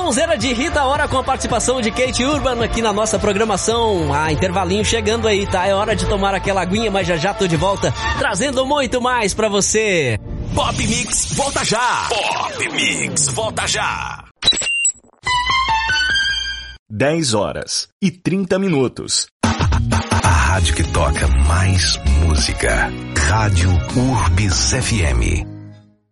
Sonzeira de Rita Ora com a participação de Kate Urban aqui na nossa programação. Intervalinho chegando aí, tá? É hora de tomar aquela aguinha, mas já tô de volta, trazendo muito mais pra você. Pop Mix, volta já! Pop Mix, volta já! 10h30. A rádio que toca mais música. Rádio Urbis FM.